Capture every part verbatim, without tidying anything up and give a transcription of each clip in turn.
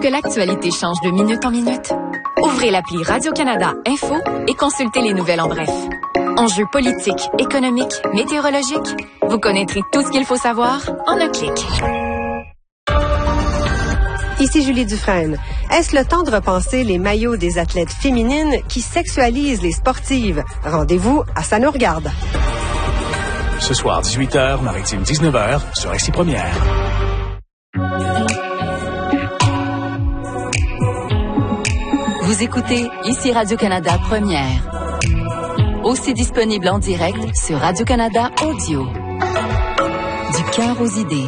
que l'actualité change de minute en minute? Ouvrez l'appli Radio-Canada Info et consultez les nouvelles en bref. Enjeux politiques, économiques, météorologiques, vous connaîtrez tout ce qu'il faut savoir en un clic. Ici Julie Dufresne. Est-ce le temps de repenser les maillots des athlètes féminines qui sexualisent les sportives? Rendez-vous à Ça nous regarde. Ce soir, dix-huit heures, Maritime dix-neuf heures, sur R C Première. Vous écoutez ici Radio-Canada Première. Aussi disponible en direct sur Radio-Canada Audio. Du cœur aux idées.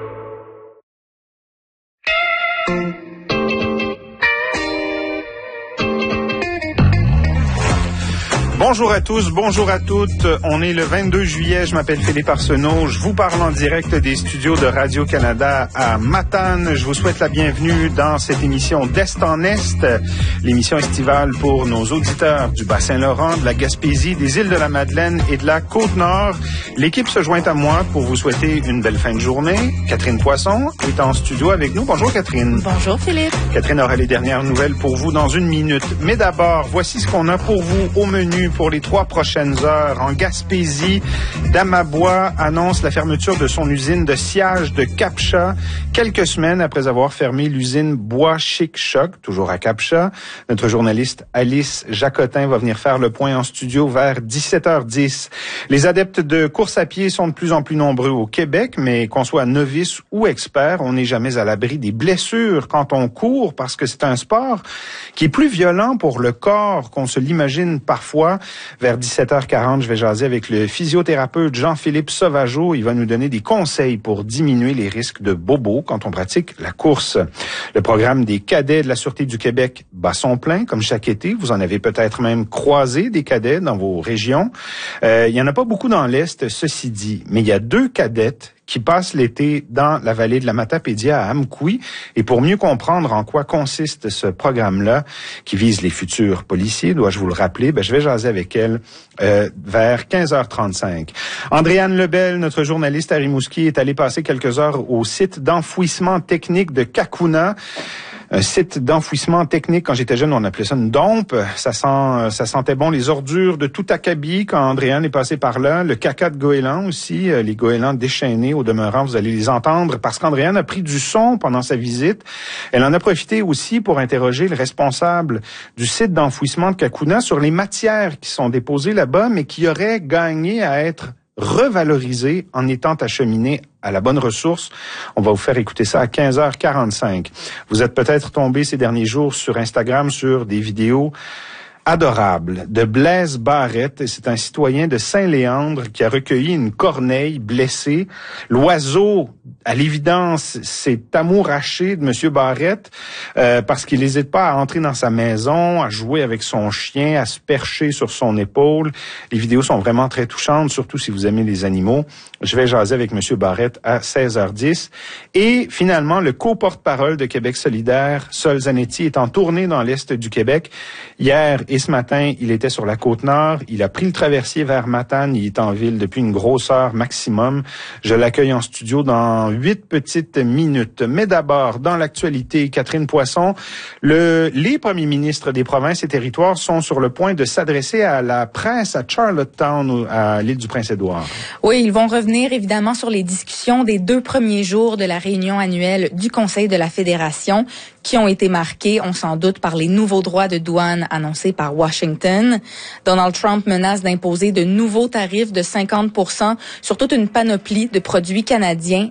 Bonjour à tous, bonjour à toutes. On est le vingt-deux juillet, je m'appelle Philippe Arsenault. Je vous parle en direct des studios de Radio-Canada à Matane. Je vous souhaite la bienvenue dans cette émission d'Est en Est, l'émission estivale pour nos auditeurs du Bas-Saint-Laurent, de la Gaspésie, des îles de la Madeleine et de la Côte-Nord. L'équipe se joint à moi pour vous souhaiter une belle fin de journée. Catherine Poisson est en studio avec nous. Bonjour Catherine. Bonjour Philippe. Catherine aura les dernières nouvelles pour vous dans une minute. Mais d'abord, voici ce qu'on a pour vous au menu pour les trois prochaines heures. En Gaspésie, Damabois annonce la fermeture de son usine de sciage de Cap-Chat, quelques semaines après avoir fermé l'usine Bois Chic Choc, toujours à Cap-Chat. Notre journaliste Alice Jacotin va venir faire le point en studio vers dix-sept heures dix. Les adeptes de course à pied sont de plus en plus nombreux au Québec, mais qu'on soit novice ou expert, on n'est jamais à l'abri des blessures quand on court, parce que c'est un sport qui est plus violent pour le corps qu'on se l'imagine parfois. Vers dix-sept heures quarante, je vais jaser avec le physiothérapeute Jean-Philippe Sauvageau. Il va nous donner des conseils pour diminuer les risques de bobo quand on pratique la course. Le programme des cadets de la Sûreté du Québec bat son plein, comme chaque été. Vous en avez peut-être même croisé des cadets dans vos régions. Euh, il n'y en a pas beaucoup dans l'Est, ceci dit, mais il y a deux cadettes qui passent l'été dans la vallée de la Matapédia à Amkoui. Et pour mieux comprendre en quoi consiste ce programme-là, qui vise les futurs policiers, dois-je vous le rappeler, ben, je vais jaser avec elle euh, vers quinze heures trente-cinq. Andréane Lebel, notre journaliste à Rimouski, est allée passer quelques heures au site d'enfouissement technique de Cacouna. Un site d'enfouissement technique. Quand j'étais jeune, on appelait ça une dompe. Ça sent, ça sentait bon les ordures de tout acabit quand Andréane est passée par là. Le caca de goéland aussi, les goélands déchaînés. Au demeurant, vous allez les entendre parce qu'Andréane a pris du son pendant sa visite. Elle en a profité aussi pour interroger le responsable du site d'enfouissement de Cacouna sur les matières qui sont déposées là-bas, mais qui auraient gagné à être revalorisé en étant acheminé à la bonne ressource. On va vous faire écouter ça à quinze heures quarante-cinq. Vous êtes peut-être tombé ces derniers jours sur Instagram sur des vidéos adorables de Blaise Barrette. C'est un citoyen de Saint-Léandre qui a recueilli une corneille blessée. L'oiseau, à l'évidence, s'est amouraché de Monsieur Barrette euh, parce qu'il n'hésite pas à entrer dans sa maison, à jouer avec son chien, à se percher sur son épaule. Les vidéos sont vraiment très touchantes, surtout si vous aimez les animaux. Je vais jaser avec Monsieur Barrette à seize heures dix. Et finalement, le co-porte-parole de Québec solidaire, Sol Zanetti, est en tournée dans l'Est du Québec. Hier et ce matin, il était sur la Côte-Nord. Il a pris le traversier vers Matane. Il est en ville depuis une grosse heure maximum. Je l'accueille en studio dans huit petites minutes. Mais d'abord, dans l'actualité, Catherine Poisson, le, les premiers ministres des provinces et territoires sont sur le point de s'adresser à la presse à Charlottetown, à l'île du Prince-Édouard. Oui, ils vont revenir évidemment sur les discussions des deux premiers jours de la réunion annuelle du Conseil de la Fédération qui ont été marqués, on s'en doute, par les nouveaux droits de douane annoncés par Washington. Donald Trump menace d'imposer de nouveaux tarifs de cinquante pour cent sur toute une panoplie de produits canadiens